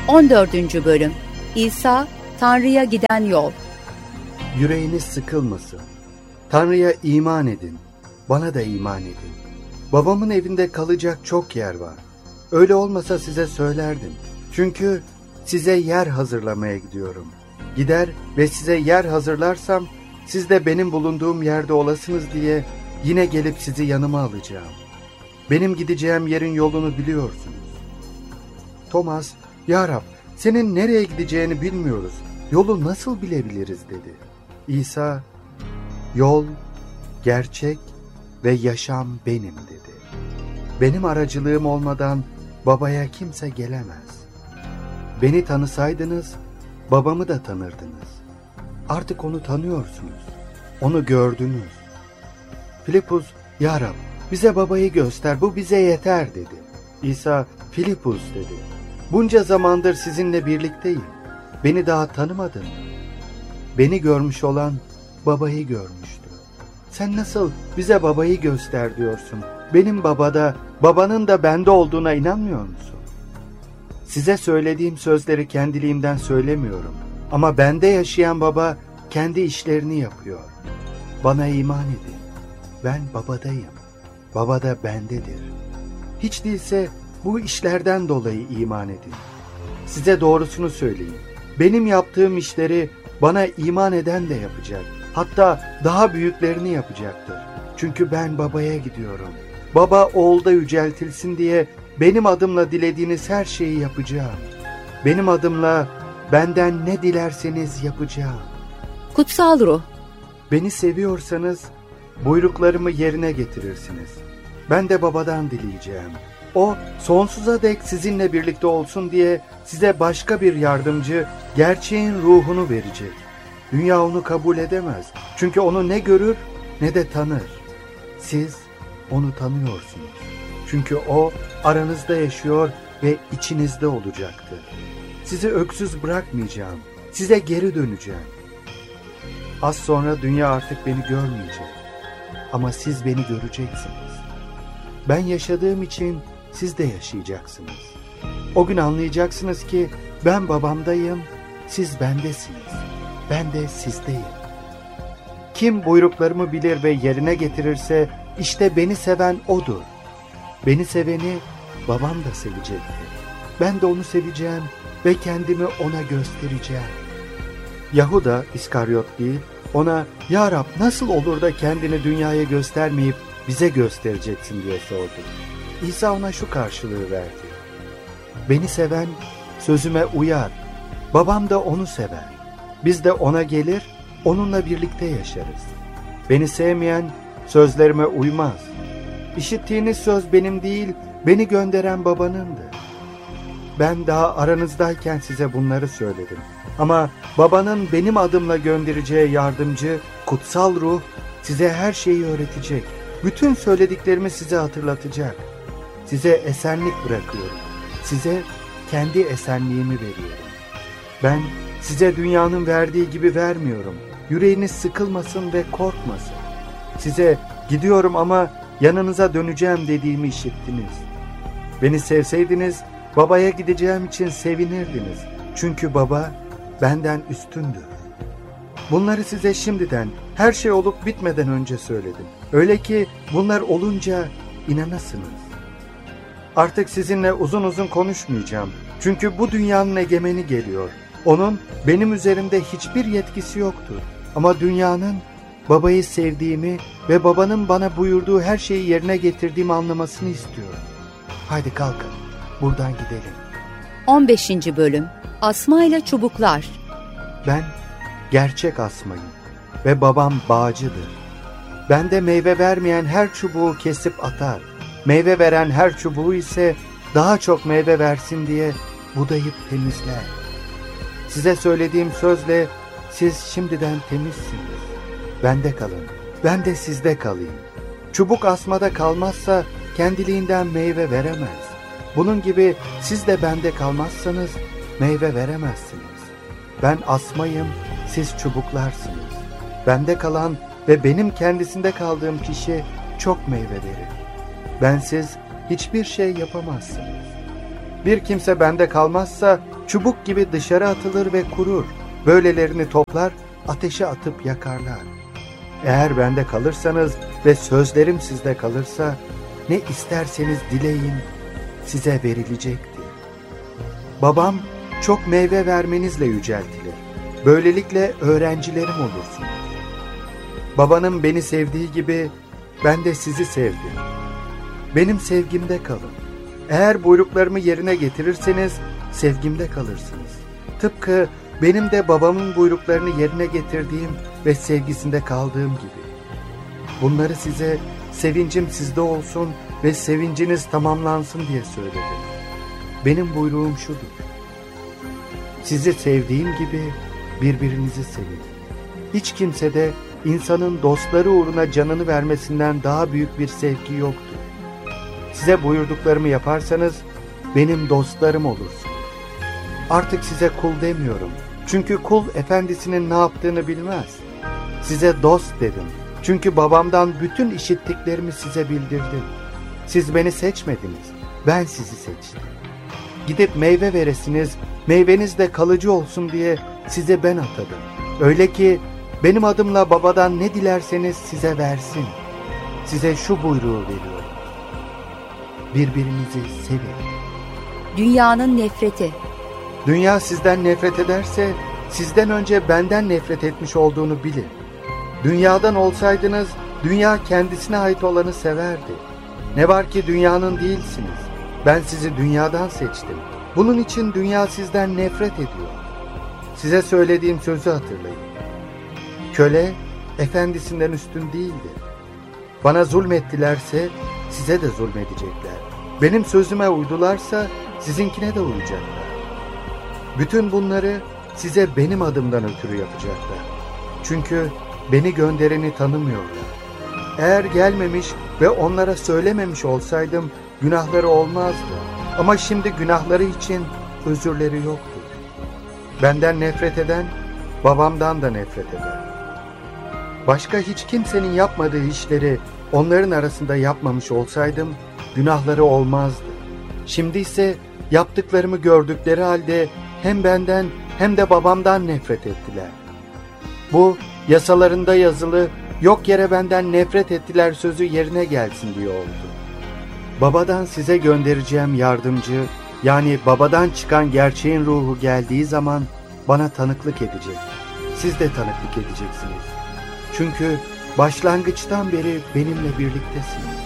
14. Bölüm İsa, Tanrı'ya giden yol. Yüreğiniz sıkılmasın. Tanrı'ya iman edin. Bana da iman edin. Babamın evinde kalacak çok yer var. Öyle olmasa size söylerdim. Çünkü size yer hazırlamaya gidiyorum. Gider ve size yer hazırlarsam, siz de benim bulunduğum yerde olasınız diye yine gelip sizi yanıma alacağım. Benim gideceğim yerin yolunu biliyorsunuz. Thomas, "Ya Rab, senin nereye gideceğini bilmiyoruz. Yolu nasıl bilebiliriz?" dedi. İsa, "Yol, gerçek ve yaşam benim," dedi. "Benim aracılığım olmadan babaya kimse gelemez. Beni tanısaydınız, babamı da tanırdınız. Artık onu tanıyorsunuz. Onu gördünüz." Filipus, "Ya Rab, bize babayı göster, bu bize yeter," dedi. İsa, "Filipus," dedi. "Bunca zamandır sizinle birlikteyim. Beni daha tanımadın mı? Beni görmüş olan babayı görmüştü. Sen nasıl bize babayı göster diyorsun? Benim babada, babanın da bende olduğuna inanmıyor musun? Size söylediğim sözleri kendiliğimden söylemiyorum. Ama bende yaşayan baba kendi işlerini yapıyor. Bana iman edin. Ben babadayım. Baba da bendedir. Hiç değilse bu işlerden dolayı iman edin. Size doğrusunu söyleyeyim. Benim yaptığım işleri bana iman eden de yapacak. Hatta daha büyüklerini yapacaktır. Çünkü ben babaya gidiyorum. Baba oğulda yüceltilsin diye benim adımla dilediğiniz her şeyi yapacağım. Benim adımla benden ne dilerseniz yapacağım." Kutsal Ruh. "Beni seviyorsanız buyruklarımı yerine getirirsiniz. Ben de babadan dileyeceğim. O sonsuza dek sizinle birlikte olsun diye size başka bir yardımcı, gerçeğin ruhunu verecek. Dünya onu kabul edemez. Çünkü onu ne görür ne de tanır. Siz onu tanıyorsunuz. Çünkü o aranızda yaşıyor ve içinizde olacaktır. Sizi öksüz bırakmayacağım. Size geri döneceğim. Az sonra dünya artık beni görmeyecek. Ama siz beni göreceksiniz. Ben yaşadığım için siz de yaşayacaksınız. O gün anlayacaksınız ki ben babamdayım, siz bendesiniz. Ben de sizdeyim. Kim buyruklarımı bilir ve yerine getirirse işte beni seven odur. Beni seveni babam da sevecektir. Ben de onu seveceğim ve kendimi ona göstereceğim." Yahuda İskaryot değil, ona "Ya Rab, nasıl olur da kendini dünyaya göstermeyip bize göstereceksin?" diye sordu. İsa ona şu karşılığı verdi: "Beni seven sözüme uyar. Babam da onu sever. Biz de ona gelir, onunla birlikte yaşarız. Beni sevmeyen sözlerime uymaz. İşittiğiniz söz benim değil, beni gönderen babanındı. Ben daha aranızdayken size bunları söyledim. Ama babanın benim adımla göndereceği yardımcı, kutsal ruh, size her şeyi öğretecek. Bütün söylediklerimi size hatırlatacak. Size esenlik bırakıyorum. Size kendi esenliğimi veriyorum. Ben size dünyanın verdiği gibi vermiyorum. Yüreğiniz sıkılmasın ve korkmasın. Size gidiyorum ama yanınıza döneceğim dediğimi işittiniz. Beni sevseydiniz babaya gideceğim için sevinirdiniz. Çünkü baba benden üstündür. Bunları size şimdiden, her şey olup bitmeden önce söyledim. Öyle ki bunlar olunca inanasınız. Artık sizinle uzun uzun konuşmayacağım. Çünkü bu dünyanın egemeni geliyor. Onun benim üzerimde hiçbir yetkisi yoktur. Ama dünyanın babayı sevdiğimi ve babanın bana buyurduğu her şeyi yerine getirdiğimi anlamasını istiyorum. Haydi kalkın, buradan gidelim." 15. Bölüm Asma ile Çubuklar. Ben gerçek asmayım ve babam bağcıdır. Bende meyve vermeyen her çubuğu kesip atar. Meyve veren her çubuğu ise daha çok meyve versin diye budayıp temizler. Size söylediğim sözle siz şimdiden temizsiniz. Bende kalın, ben de sizde kalayım. Çubuk asmada kalmazsa kendiliğinden meyve veremez. Bunun gibi siz de bende kalmazsanız meyve veremezsiniz. Ben asmayım, siz çubuklarsınız. Bende kalan ve benim kendisinde kaldığım kişi çok meyve verir. Bensiz hiçbir şey yapamazsınız. Bir kimse bende kalmazsa çubuk gibi dışarı atılır ve kurur. Böylelerini toplar, ateşe atıp yakarlar. Eğer bende kalırsanız ve sözlerim sizde kalırsa, ne isterseniz dileyin, size verilecektir. Babam çok meyve vermenizle yüceltilir. Böylelikle öğrencilerim olursunuz. Babanın beni sevdiği gibi ben de sizi sevdim. Benim sevgimde kalın. Eğer buyruklarımı yerine getirirseniz sevgimde kalırsınız. Tıpkı benim de babamın buyruklarını yerine getirdiğim ve sevgisinde kaldığım gibi. Bunları size sevincim sizde olsun ve sevinciniz tamamlansın diye söyledim. Benim buyruğum şudur: sizi sevdiğim gibi birbirinizi sevin. Hiç kimse de insanın dostları uğruna canını vermesinden daha büyük bir sevgi yoktur. Size buyurduklarımı yaparsanız benim dostlarım olursunuz. Artık size kul demiyorum. Çünkü kul efendisinin ne yaptığını bilmez. Size dost dedim. Çünkü babamdan bütün işittiklerimi size bildirdim. Siz beni seçmediniz. Ben sizi seçtim. Gidip meyve veresiniz, meyveniz de kalıcı olsun diye size ben atadım. Öyle ki benim adımla babadan ne dilerseniz size versin. Size şu buyruğu veriyorum: birbirinizi sevin. Dünyanın nefreti. Dünya sizden nefret ederse, sizden önce benden nefret etmiş olduğunu bilin. Dünyadan olsaydınız, dünya kendisine ait olanı severdi. Ne var ki dünyanın değilsiniz. Ben sizi dünyadan seçtim. Bunun için dünya sizden nefret ediyor. Size söylediğim sözü hatırlayın. Köle, efendisinden üstün değildir. Bana zulmettilerse, size de zulmedecekler. Benim sözüme uydularsa, sizinkine de uyacaklar. Bütün bunları size benim adımdan ötürü yapacaklar. Çünkü beni göndereni tanımıyorlar. Eğer gelmemiş ve onlara söylememiş olsaydım günahları olmazdı. Ama şimdi günahları için özürleri yoktur. Benden nefret eden babamdan da nefret eder. Başka hiç kimsenin yapmadığı işleri onların arasında yapmamış olsaydım günahları olmazdı. Şimdi ise yaptıklarımı gördükleri halde hem benden hem de babamdan nefret ettiler. Bu yasalarında yazılı, yok yere benden nefret ettiler sözü yerine gelsin diye oldu. Babadan size göndereceğim yardımcı, yani babadan çıkan gerçeğin ruhu geldiği zaman bana tanıklık edecek. Siz de tanıklık edeceksiniz. Çünkü başlangıçtan beri benimle birliktesiniz.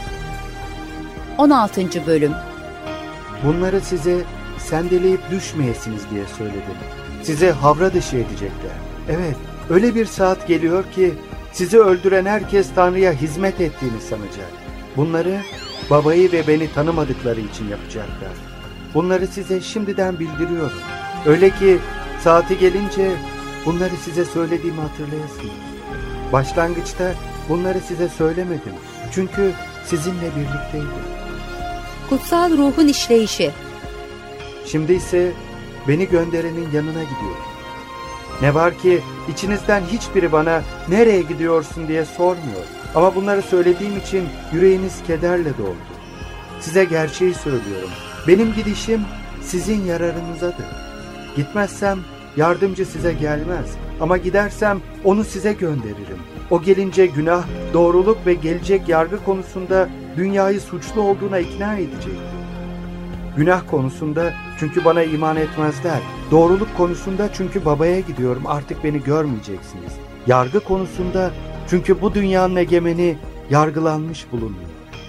16. Bölüm. Bunları size sendeleyip düşmeyesiniz diye söyledim. Sizi havra dışı edecekler. Evet, öyle bir saat geliyor ki sizi öldüren herkes Tanrı'ya hizmet ettiğini sanacak. Bunları babayı ve beni tanımadıkları için yapacaklar. Bunları size şimdiden bildiriyorum. Öyle ki saati gelince bunları size söylediğimi hatırlayasınız. Başlangıçta bunları size söylemedim. Çünkü sizinle birlikteydim. Kutsal ruhun işleyişi. Şimdi ise beni gönderenin yanına gidiyorum. Ne var ki içinizden hiçbiri bana nereye gidiyorsun diye sormuyor. Ama bunları söylediğim için yüreğiniz kederle doldu. Size gerçeği söylüyorum. Benim gidişim sizin yararınızadır. Gitmezsem yardımcı size gelmez. Ama gidersem onu size gönderirim. O gelince günah, doğruluk ve gelecek yargı konusunda dünyayı suçlu olduğuna ikna edecektir. Günah konusunda çünkü bana iman etmezler. Doğruluk konusunda çünkü babaya gidiyorum, artık beni görmeyeceksiniz. Yargı konusunda çünkü bu dünyanın egemeni yargılanmış bulunuyor.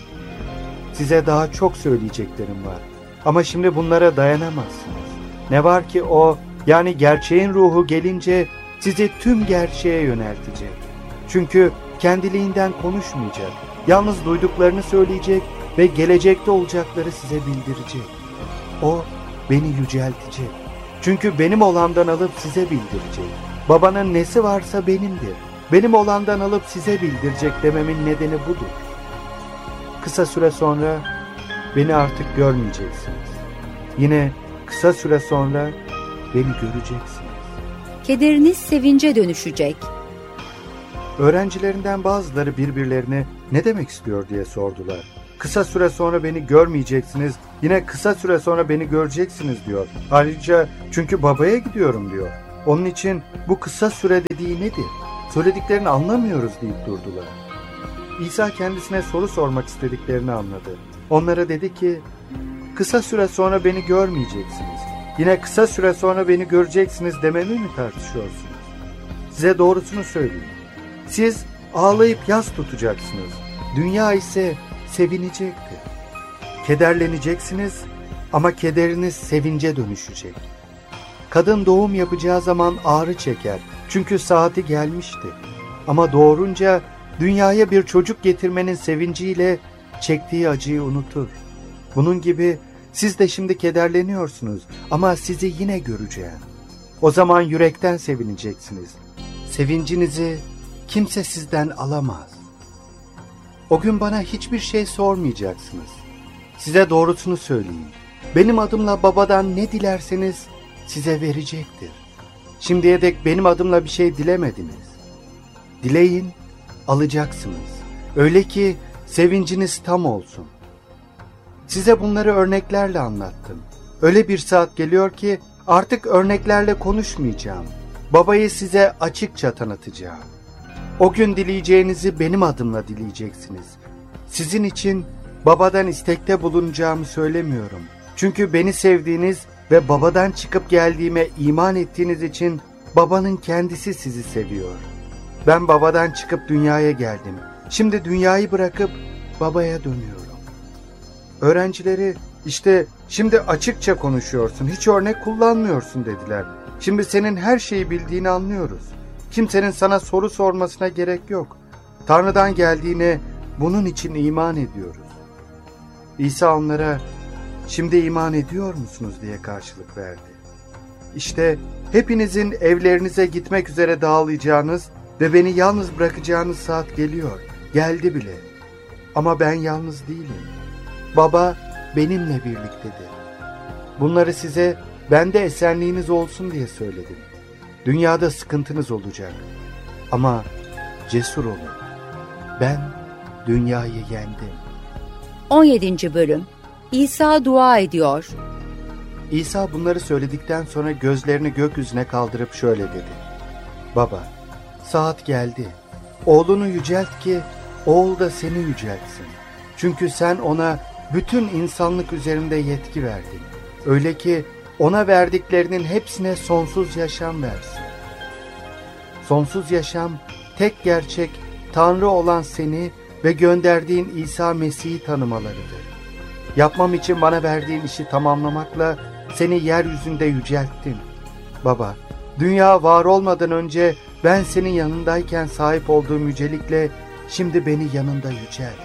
Size daha çok söyleyeceklerim var. Ama şimdi bunlara dayanamazsınız. Ne var ki o, yani gerçeğin ruhu gelince sizi tüm gerçeğe yöneltecek. Çünkü kendiliğinden konuşmayacak. Yalnız duyduklarını söyleyecek ve gelecekte olacakları size bildirecek. O beni yüceltecek. Çünkü benim olandan alıp size bildirecek. Babanın nesi varsa benimdir. Benim olandan alıp size bildirecek dememin nedeni budur. Kısa süre sonra beni artık görmeyeceksiniz. Yine kısa süre sonra beni göreceksiniz. Kederiniz sevince dönüşecek. Öğrencilerinden bazıları birbirlerine ne demek istiyor diye sordular. Kısa süre sonra beni görmeyeceksiniz Yine kısa süre sonra beni göreceksiniz diyor. Ayrıca çünkü babaya gidiyorum diyor. Onun için bu kısa süre dediği nedir? Söylediklerini anlamıyoruz deyip durdular. İsa kendisine soru sormak istediklerini anladı. Onlara dedi ki, kısa süre sonra beni görmeyeceksiniz. Yine kısa süre sonra beni göreceksiniz dememi mi tartışıyorsunuz? Size doğrusunu söyleyeyim. Siz ağlayıp yas tutacaksınız. Dünya ise sevinecektir. Kederleneceksiniz ama kederiniz sevince dönüşecek. Kadın doğum yapacağı zaman ağrı çeker. Çünkü saati gelmişti. Ama doğurunca dünyaya bir çocuk getirmenin sevinciyle çektiği acıyı unutur. Bunun gibi siz de şimdi kederleniyorsunuz ama sizi yine göreceğim. O zaman yürekten sevineceksiniz. Sevincinizi kimse sizden alamaz. O gün bana hiçbir şey sormayacaksınız. Size doğrusunu söyleyeyim. Benim adımla babadan ne dilerseniz size verecektir. Şimdiye dek benim adımla bir şey dilemediniz. Dileyin, alacaksınız. Öyle ki sevinciniz tam olsun. Size bunları örneklerle anlattım. Öyle bir saat geliyor ki artık örneklerle konuşmayacağım. Babayı size açıkça tanıtacağım. O gün dileyeceğinizi benim adımla dileyeceksiniz. Sizin için babadan istekte bulunacağımı söylemiyorum. Çünkü beni sevdiğiniz ve babadan çıkıp geldiğime iman ettiğiniz için babanın kendisi sizi seviyor. Ben babadan çıkıp dünyaya geldim. Şimdi dünyayı bırakıp babaya dönüyorum. Öğrencileri, işte şimdi açıkça konuşuyorsun, hiç örnek kullanmıyorsun dediler. Şimdi senin her şeyi bildiğini anlıyoruz. Kimsenin sana soru sormasına gerek yok. Tanrı'dan geldiğine bunun için iman ediyoruz. İsa onlara, şimdi iman ediyor musunuz diye karşılık verdi. İşte hepinizin evlerinize gitmek üzere dağılacağınız ve beni yalnız bırakacağınız saat geliyor. Geldi bile. Ama ben yalnız değilim. Baba benimle birliktedir. Bunları size bende esenliğiniz olsun diye söyledim. Dünyada sıkıntınız olacak. Ama cesur olun. Ben dünyayı yendim. 17. Bölüm. İsa dua ediyor. İsa bunları söyledikten sonra gözlerini gökyüzüne kaldırıp şöyle dedi. Baba, saat geldi. Oğlunu yücelt ki oğul da seni yüceltsin. Çünkü sen ona bütün insanlık üzerinde yetki verdin. Öyle ki ona verdiklerinin hepsine sonsuz yaşam versin. Sonsuz yaşam, tek gerçek Tanrı olan seni ve gönderdiğin İsa Mesih'i tanımalarıdır. Yapmam için bana verdiğin işi tamamlamakla seni yeryüzünde yücelttim. Baba, dünya var olmadan önce ben senin yanındayken sahip olduğum yücelikle şimdi beni yanında yücelt.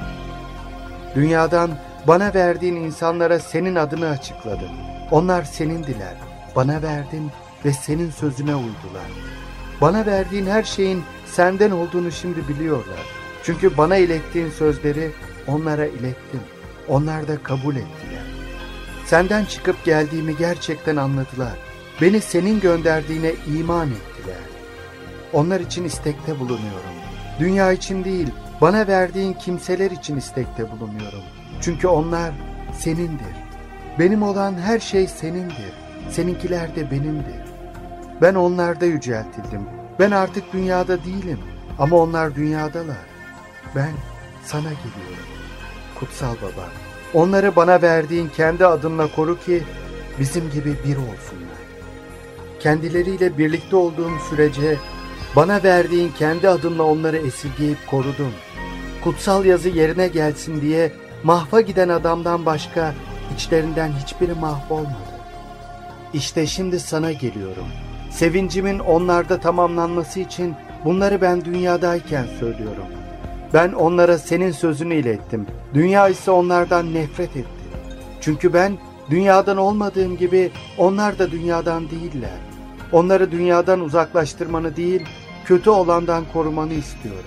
Dünyadan bana verdiğin insanlara senin adını açıkladım. Onlar senindiler. Bana verdin ve senin sözüne uydular. Bana verdiğin her şeyin senden olduğunu şimdi biliyorlar. Çünkü bana ilettiğin sözleri onlara ilettim. Onlar da kabul ettiler. Senden çıkıp geldiğimi gerçekten anladılar. Beni senin gönderdiğine iman ettiler. Onlar için istekte bulunuyorum. Dünya için değil, bana verdiğin kimseler için istekte bulunuyorum. Çünkü onlar senindir. Benim olan her şey senindir. Seninkiler de benimdir. Ben onlarda yüceltildim. Ben artık dünyada değilim. Ama onlar dünyadalar. Ben sana geliyorum. Kutsal Baba, onları bana verdiğin kendi adınla koru ki bizim gibi bir olsunlar. Kendileriyle birlikte olduğum sürece bana verdiğin kendi adınla onları esirgeyip korudum. Kutsal yazı yerine gelsin diye mahva giden adamdan başka içlerinden hiçbiri mahvolmadı. İşte şimdi sana geliyorum. Sevincimin onlarda tamamlanması için bunları ben dünyadayken söylüyorum. Ben onlara senin sözünü ilettim. Dünya ise onlardan nefret etti. Çünkü ben dünyadan olmadığım gibi onlar da dünyadan değiller. Onları dünyadan uzaklaştırmanı değil, kötü olandan korumanı istiyorum.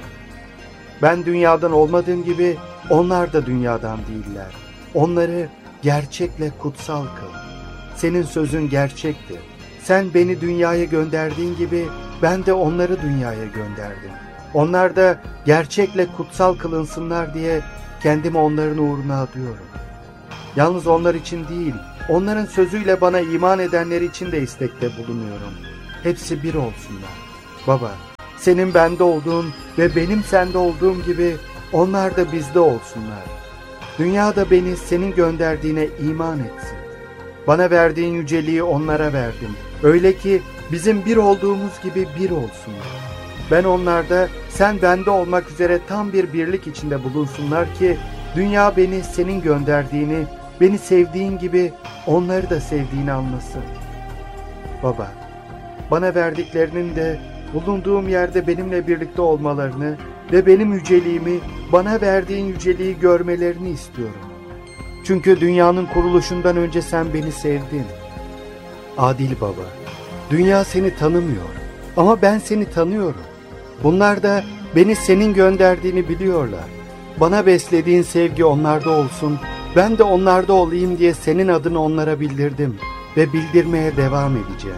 Ben dünyadan olmadığım gibi onlar da dünyadan değiller. Onları gerçekle kutsal kıl. Senin sözün gerçektir. Sen beni dünyaya gönderdiğin gibi ben de onları dünyaya gönderdim. Onlar da gerçekle kutsal kılınsınlar diye kendimi onların uğruna adıyorum. Yalnız onlar için değil, onların sözüyle bana iman edenler için de istekte bulunuyorum. Hepsi bir olsunlar. Baba, senin bende olduğun ve benim sende olduğum gibi onlar da bizde olsunlar. Dünya da beni senin gönderdiğine iman etsin. Bana verdiğin yüceliği onlara verdim. Öyle ki bizim bir olduğumuz gibi bir olsunlar. Ben onlarda, sen bende olmak üzere tam bir birlik içinde bulunsunlar ki dünya beni senin gönderdiğini, beni sevdiğin gibi onları da sevdiğini anlasın. Baba, bana verdiklerinin de bulunduğum yerde benimle birlikte olmalarını ve benim yüceliğimi, bana verdiğin yüceliği görmelerini istiyorum. Çünkü dünyanın kuruluşundan önce sen beni sevdin. Adil Baba, dünya seni tanımıyor ama ben seni tanıyorum. Bunlar da beni senin gönderdiğini biliyorlar. Bana beslediğin sevgi onlarda olsun, ben de onlarda olayım diye senin adını onlara bildirdim ve bildirmeye devam edeceğim.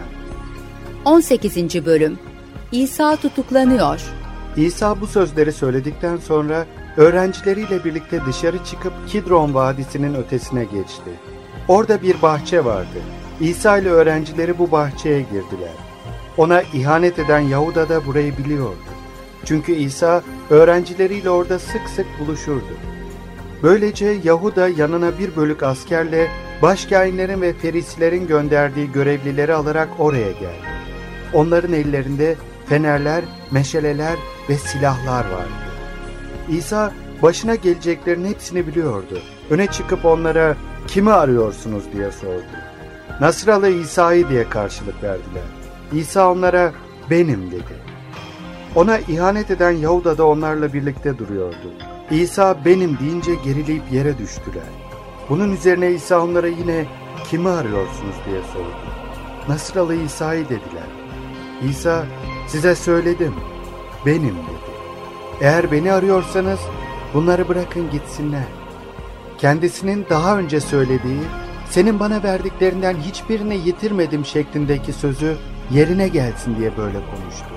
18. Bölüm. İsa tutuklanıyor. İsa bu sözleri söyledikten sonra öğrencileriyle birlikte dışarı çıkıp Kidron Vadisi'nin ötesine geçti. Orada bir bahçe vardı. İsa ile öğrencileri bu bahçeye girdiler. Ona ihanet eden Yahuda da burayı biliyordu. Çünkü İsa öğrencileriyle orada sık sık buluşurdu. Böylece Yahuda yanına bir bölük askerle başkâhinlerin ve ferisilerin gönderdiği görevlileri alarak oraya geldi. Onların ellerinde fenerler, meşaleler ve silahlar vardı. İsa başına geleceklerin hepsini biliyordu. Öne çıkıp onlara "Kimi arıyorsunuz?" diye sordu. "Nasralı İsa'yı" diye karşılık verdiler. İsa onlara "Benim" dedi. Ona ihanet eden Yahuda da onlarla birlikte duruyordu. İsa "Benim" deyince gerileyip yere düştüler. Bunun üzerine İsa onlara yine "Kimi arıyorsunuz?" diye sordu. "Nasralı İsa'yı" dediler. İsa "Size söyledim, benim" dedi. "Eğer beni arıyorsanız bunları bırakın gitsinler." Kendisinin daha önce söylediği, "Senin bana verdiklerinden hiçbirini yitirmedim" şeklindeki sözü yerine gelsin diye böyle konuştu.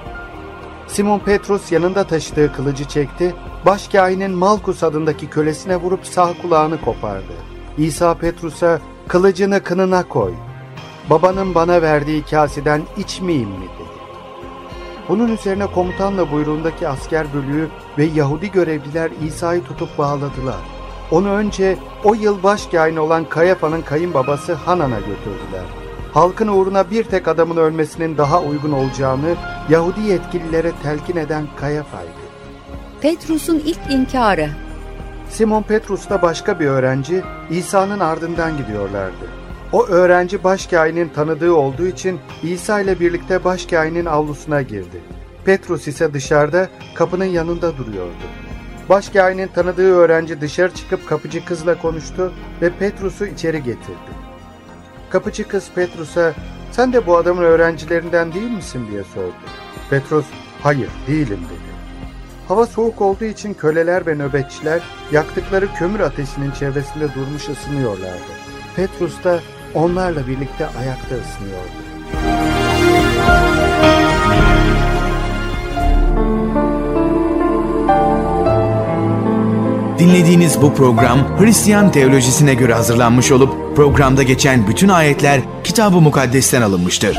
Simon Petrus yanında taşıdığı kılıcı çekti, başkâhinin Malkus adındaki kölesine vurup sağ kulağını kopardı. İsa Petrus'a "Kılıcını kınına koy, babanın bana verdiği kaseden içmeyeyim mi?" dedi. Bunun üzerine komutanla buyruğundaki asker bölüğü ve Yahudi görevliler İsa'yı tutup bağladılar. Onu önce o yıl başkâhin olan Kayafa'nın kayınbabası Hanan'a götürdüler. Halkın uğruna bir tek adamın ölmesinin daha uygun olacağını Yahudi yetkililere telkin eden Kayafa'ydı. Petrus'un ilk inkarı. Simon Petrus'la başka bir öğrenci İsa'nın ardından gidiyorlardı. O öğrenci başkâhinin tanıdığı olduğu için İsa ile birlikte başkâhinin avlusuna girdi. Petrus ise dışarıda kapının yanında duruyordu. Başkâhinin tanıdığı öğrenci dışarı çıkıp kapıcı kızla konuştu ve Petrus'u içeri getirdi. Kapıcı kız Petrus'a "Sen de bu adamın öğrencilerinden değil misin?" diye sordu. Petrus "Hayır, değilim" dedi. Hava soğuk olduğu için köleler ve nöbetçiler yaktıkları kömür ateşinin çevresinde durmuş ısınıyorlardı. Petrus da onlarla birlikte ayakta ısınıyordu. Dinlediğiniz bu program Hristiyan teolojisine göre hazırlanmış olup programda geçen bütün ayetler Kitab-ı Mukaddes'ten alınmıştır.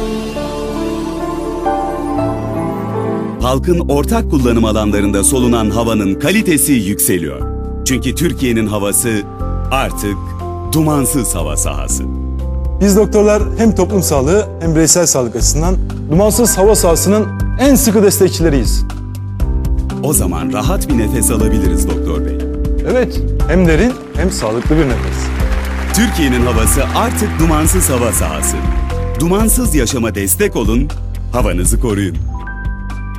Halkın ortak kullanım alanlarında solunan havanın kalitesi yükseliyor. Çünkü Türkiye'nin havası artık dumansız hava sahası. Biz doktorlar hem toplum sağlığı hem bireysel sağlık açısından dumansız hava sahasının en sıkı destekçileriyiz. O zaman rahat bir nefes alabiliriz doktor bey. Evet, hem derin hem sağlıklı bir nefes. Türkiye'nin havası artık dumansız hava sahası. Dumansız yaşama destek olun, havanızı koruyun.